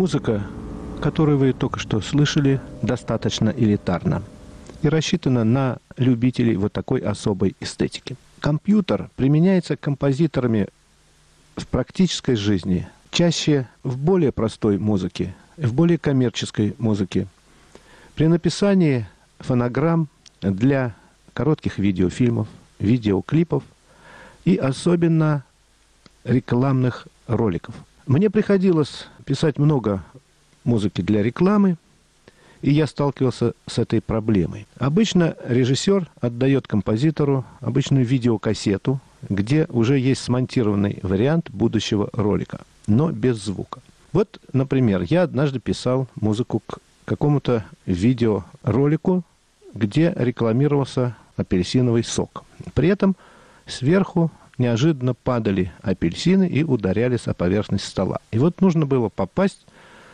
Музыка, которую вы только что слышали, достаточно элитарна и рассчитана на любителей вот такой особой эстетики. Компьютер применяется композиторами в практической жизни, чаще в более простой музыке, в более коммерческой музыке. При написании фонограмм для коротких видеофильмов, видеоклипов и особенно рекламных роликов. Мне приходилось писать много музыки для рекламы, и я сталкивался с этой проблемой. Обычно режиссер отдает композитору обычную видеокассету, где уже есть смонтированный вариант будущего ролика, но без звука. Вот, например, я однажды писал музыку к какому-то видеоролику, где рекламировался апельсиновый сок. При этом сверху неожиданно падали апельсины и ударялись о поверхность стола. И вот нужно было попасть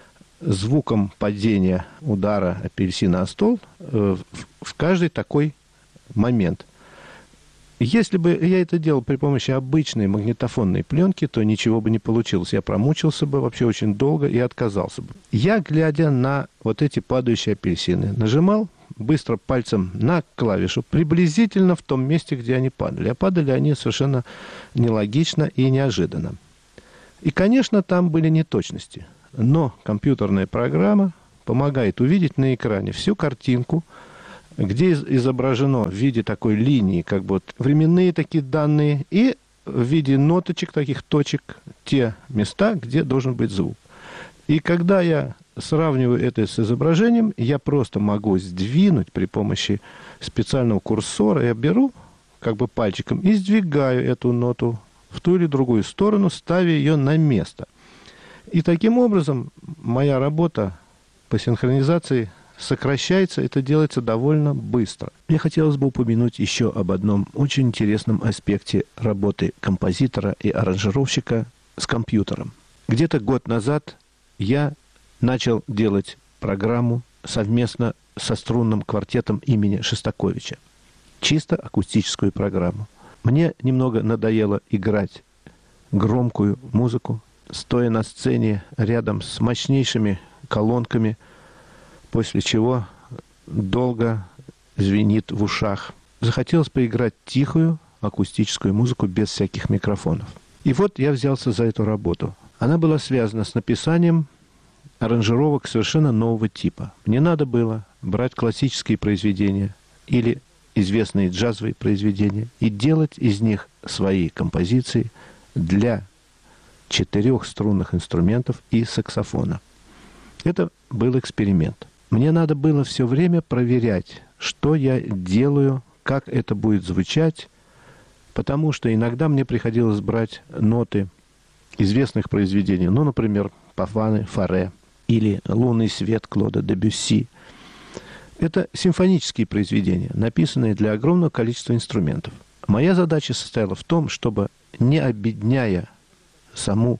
звуком падения удара апельсина о стол в каждый такой момент. Если бы я это делал при помощи обычной магнитофонной пленки, то ничего бы не получилось. Я промучился бы вообще очень долго и отказался бы. Я, глядя на вот эти падающие апельсины, нажимал быстро пальцем на клавишу приблизительно в том месте, где они падали. А падали они совершенно нелогично и неожиданно. И, конечно, там были неточности. Но компьютерная программа помогает увидеть на экране всю картинку, где изображено в виде такой линии, как бы вот временные такие данные, и в виде ноточек, таких точек, те места, где должен быть звук. И когда я сравниваю это с изображением, я просто могу сдвинуть при помощи специального курсора. Я беру как бы пальчиком и сдвигаю эту ноту в ту или другую сторону, ставя ее на место. И таким образом моя работа по синхронизации сокращается, это делается довольно быстро. Мне хотелось бы упомянуть еще об одном очень интересном аспекте работы композитора и аранжировщика с компьютером. Где-то год назад я начал делать программу совместно со струнным квартетом имени Шостаковича. Чисто акустическую программу. Мне немного надоело играть громкую музыку, стоя на сцене рядом с мощнейшими колонками, после чего долго звенит в ушах. Захотелось поиграть тихую акустическую музыку без всяких микрофонов. И вот я взялся за эту работу. Она была связана с написанием аранжировок совершенно нового типа. Мне надо было брать классические произведения или известные джазовые произведения и делать из них свои композиции для 4 струнных инструментов и саксофона. Это был эксперимент. Мне надо было все время проверять, что я делаю, как это будет звучать, потому что иногда мне приходилось брать ноты известных произведений, ну, например, Пафаны Фаре или «Лунный свет» Клода Дебюсси. Это симфонические произведения, написанные для огромного количества инструментов. Моя задача состояла в том, чтобы, не обедняя саму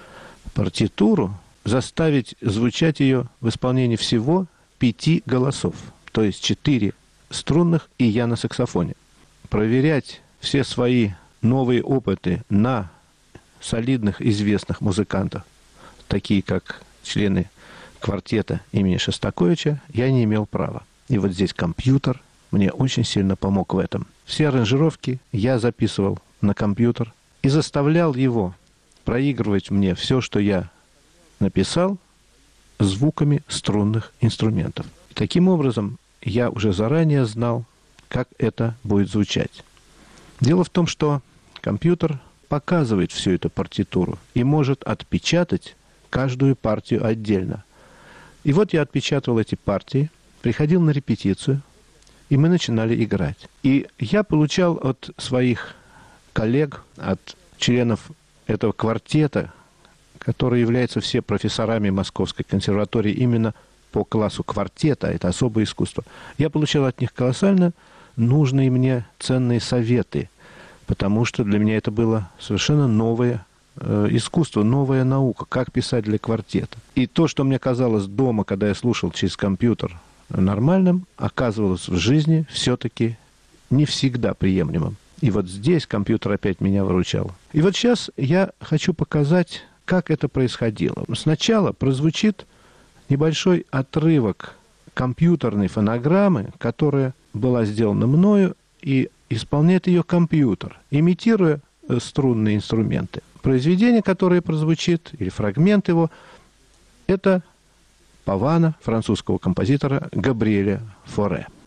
партитуру, заставить звучать ее в исполнении всего 5 голосов, то есть 4 струнных и я на саксофоне. Проверять все свои новые опыты на солидных известных музыкантах, такие как члены квартета имени Шостаковича, я не имел права. И вот здесь компьютер мне очень сильно помог в этом. Все аранжировки я записывал на компьютер и заставлял его проигрывать мне все, что я написал, звуками струнных инструментов. И таким образом я уже заранее знал, как это будет звучать. Дело в том, что компьютер показывает всю эту партитуру и может отпечатать каждую партию отдельно. И вот я отпечатывал эти партии, приходил на репетицию, и мы начинали играть. И я получал от своих коллег, от членов этого квартета, которые являются все профессорами Московской консерватории именно по классу квартета, это особое искусство, я получал от них колоссально нужные мне ценные советы, потому что для меня это было совершенно новое искусство, новая наука, как писать для квартета. И то, что мне казалось дома, когда я слушал через компьютер нормальным, оказывалось в жизни все-таки не всегда приемлемым. И вот здесь компьютер опять меня выручал. И вот сейчас я хочу показать как это происходило. Сначала прозвучит небольшой отрывок компьютерной фонограммы, которая была сделана мною, и исполняет ее компьютер, имитируя струнные инструменты. Произведение, которое прозвучит, или фрагмент его, это «Павана» французского композитора Габриэля Форе.